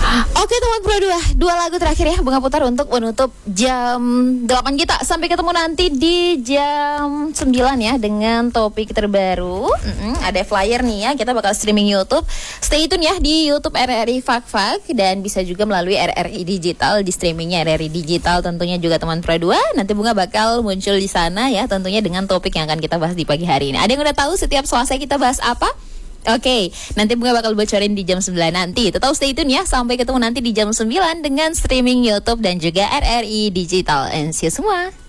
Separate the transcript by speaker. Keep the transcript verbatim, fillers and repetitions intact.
Speaker 1: Oke teman Pro dua, dua lagu terakhir ya Bunga putar untuk menutup jam delapan kita. Sampai ketemu nanti di jam sembilan ya dengan topik terbaru. Mm-mm, ada flyer nih ya, kita bakal streaming YouTube. Stay tune ya di YouTube R R I Fak Fak, dan bisa juga melalui R R I Digital, di streamingnya R R I Digital tentunya juga teman Pro dua. Nanti Bunga bakal muncul di sana ya, tentunya dengan topik yang akan kita bahas di pagi hari ini. Ada yang udah tahu setiap Selasa kita bahas apa? Oke, okay, nanti Bunga bakal bocorin di jam sembilan nanti. Tetap stay tune ya, sampai ketemu nanti di jam sembilan dengan streaming YouTube dan juga R R I Digital. And see you semua.